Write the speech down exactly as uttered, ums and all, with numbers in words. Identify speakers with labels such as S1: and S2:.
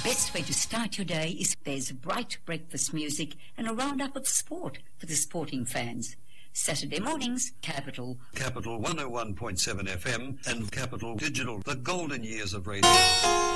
S1: best way to start your day is there's bright breakfast music and a roundup of sport for the sporting fans. Saturday mornings, Capital.
S2: Capital one oh one point seven F M and Capital Digital, the golden years of radio.